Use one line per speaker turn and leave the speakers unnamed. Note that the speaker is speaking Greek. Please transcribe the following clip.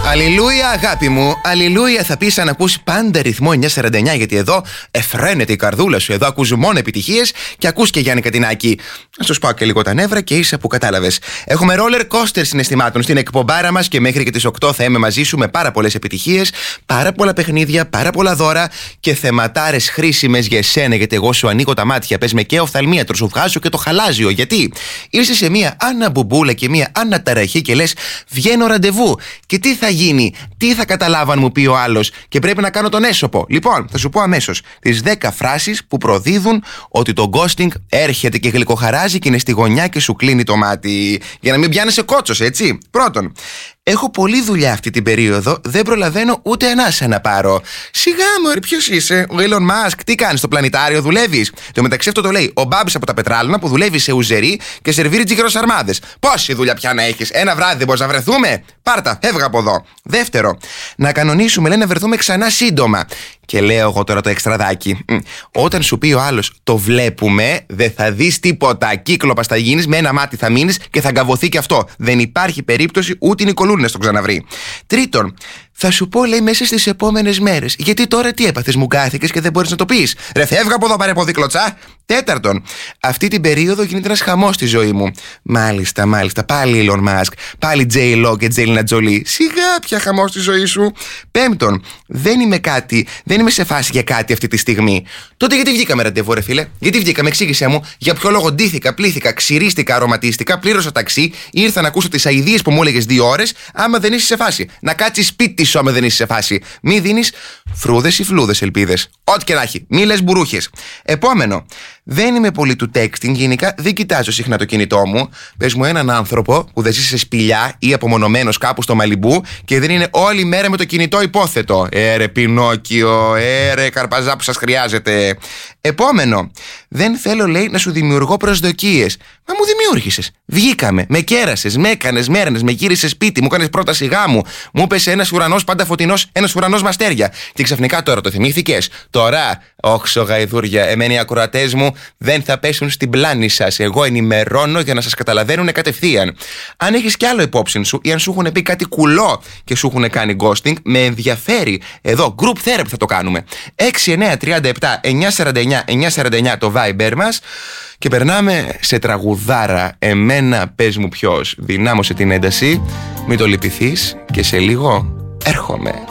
Αλληλούια, αγάπη μου. Αλληλούια, θα πεις αν ακούσει πάντα ρυθμό 949, γιατί εδώ εφραίνεται η καρδούλα σου. Εδώ ακούς μόνο επιτυχίες και ακούς και Γιάννη Κατινάκη. Να σου σπάω και λίγο τα νεύρα και ίσα που κατάλαβες. Έχουμε roller coaster συναισθημάτων στην εκπομπάρα μας και μέχρι και τις 8 θα είμαι μαζί σου με πάρα πολλές επιτυχίες, πάρα πολλά παιχνίδια, πάρα πολλά δώρα και θεματάρες χρήσιμες για εσένα. Γιατί εγώ σου ανοίγω τα μάτια. Πες με και οφθαλμίατρο, σου βγάζω και το χαλάζιο. Γιατί ήρθε σε μία αναμπουμπούλα και μία αναταραχή και λες βγαίνω ραντεβού. Και τι θα γίνει, τι θα καταλάβω αν μου πει ο άλλος και πρέπει να κάνω τον έσωπο. Λοιπόν, θα σου πω αμέσως τις 10 φράσεις που προδίδουν ότι το ghosting έρχεται και γλυκοχαράζει και είναι στη γωνιά και σου κλείνει το μάτι. Για να μην πιάνεσαι κότσος, έτσι. Πρώτον, έχω πολλή δουλειά αυτή την περίοδο, δεν προλαβαίνω ούτε ανάσα να πάρω. Σιγά μωρέ, ποιος είσαι, ο Elon Musk, τι κάνεις στο πλανητάριο, δουλεύεις? Το μεταξύ αυτό το λέει ο Μπάμπης από τα Πετράλωνα που δουλεύει σε ουζερί και σερβίρει τζιγεροσαρμάδες. Πόση δουλειά πια να έχεις, ένα βράδυ δεν μπορείς να βρεθούμε? Πάρτα, έβγα από εδώ. Δεύτερο, να κανονίσουμε, λέει, να βρεθούμε ξανά σύντομα. Και λέω εγώ τώρα το εξτραδάκι. Όταν σου πει ο άλλος το βλέπουμε, δεν θα δεις τίποτα. Κύκλοπας θα γίνεις, με ένα μάτι θα μείνεις και θα γκαβωθεί και αυτό. Δεν υπάρχει περίπτωση ούτε η Νικολούνη να τον ξαναβρει. Τρίτον, θα σου πω, λέει, μέσα στις επόμενες μέρες. Γιατί τώρα τι έπαθες, μου κάθηκες και δεν μπορείς να το πεις? Ρε, φεύγα από εδώ, παρεποδί κλωτσά. Τέταρτον, αυτή την περίοδο γίνεται ένας χαμός στη ζωή μου. Μάλιστα, πάλι Elon Musk, πάλι J-Lo και Angelina Jolie. Σιγά πια χαμός στη ζωή σου. Πέμπτον, δεν είμαι σε φάση για κάτι αυτή τη στιγμή. Τότε γιατί βγήκαμε ραντεβού, ρε φίλε? Γιατί βγήκαμε, εξήγησέ μου, για ποιο λόγο ντύθηκα, πλήθηκα, ξυρίστηκα, αρωματίστηκα, πλήρωσα ταξί, ήρθα να ακούσω τις αηδίες που μου έλεγες 2 ώρες, άμα δεν είσαι σε φάση. Να κάτσεις σπίτι σου, άμα δεν είσαι σε φάση. Μη δίνεις φρούδες ή φλούδες ελπίδες. Ό,τι και να έχει. Μη λες μπουρούχες. Επόμενο. Δεν είμαι πολύ του texting, γενικά δεν κοιτάζω συχνά το κινητό μου. Πες μου έναν άνθρωπο που δεν ζει σε σπηλιά ή απομονωμένος κάπου στο Μαλιμπού και δεν είναι όλη μέρα με το κινητό υπόθετο. Ρε Πινόκιο, ρε Καρπαζά που σας χρειάζεται. Επόμενο. Δεν θέλω, λέει, να σου δημιουργώ προσδοκίες. Μα μου δημιούργησες. Βγήκαμε, με κέρασες, με έκανες, μέρνες, με γύρισες σπίτι, μου έκανες πρόταση γάμου. Μου έπεσε ένας ουρανός πάντα φωτεινός, ένας ουρανός με αστέρια. Και ξαφνικά τώρα το θυμήθηκες. Τώρα, όξο γαϊδούρια, εμένα οι ακροατές μου δεν θα πέσουν στην πλάνη σας. Εγώ ενημερώνω για να σας καταλαβαίνουν κατευθείαν. Αν έχεις κι άλλο υπόψη σου ή αν σου έχουν πει κάτι κουλό και σου έχουν κάνει ghosting, με ενδιαφέρει. Εδώ, group therapy θα το κάνουμε. 6937 949 949 το Viber μας. Και περνάμε σε τραγουδάρα. Εμένα πες μου ποιος. Δυνάμωσε την ένταση, μην το λυπηθείς και σε λίγο έρχομαι.